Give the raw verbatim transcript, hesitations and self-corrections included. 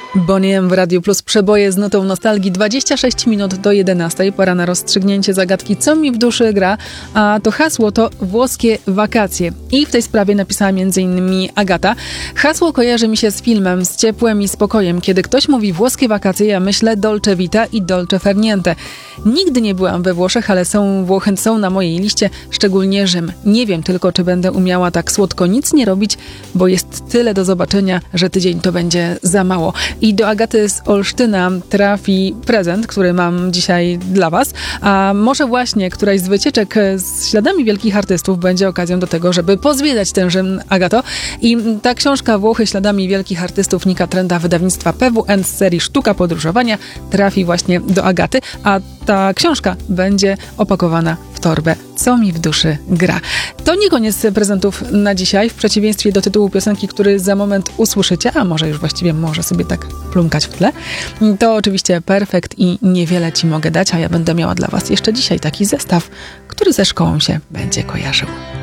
Bonnie M w Radiu Plus, przeboje z nutą nostalgii. dwadzieścia sześć minut do jedenastej. Pora na rozstrzygnięcie zagadki, co mi w duszy gra. A to hasło to włoskie wakacje. I w tej sprawie napisała m.in. Agata. Hasło kojarzy mi się z filmem, z ciepłem i spokojem. Kiedy ktoś mówi włoskie wakacje, ja myślę dolce vita i dolce far niente. Nigdy nie byłam we Włoszech, ale są Włochy są na mojej liście, szczególnie Rzym. Nie wiem tylko, czy będę umiała tak słodko nic nie robić, bo jest tyle do zobaczenia, że tydzień to będzie za mało. I do Agaty z Olsztyna trafi prezent, który mam dzisiaj dla was. A może właśnie któraś z wycieczek z śladami wielkich artystów będzie okazją do tego, żeby pozwiedzać ten Rzym, Agato. I ta książka Włochy śladami wielkich artystów Nika Trenda, wydawnictwa P W N z serii Sztuka Podróżowania, trafi właśnie do Agaty, a ta książka będzie opakowana w torbę Co mi w duszy gra. To nie koniec prezentów na dzisiaj, w przeciwieństwie do tytułu piosenki, który za moment usłyszycie, a może już właściwie może sobie tak plumkać w tle. To oczywiście perfekt i niewiele ci mogę dać, a ja będę miała dla was jeszcze dzisiaj taki zestaw, który ze szkołą się będzie kojarzył.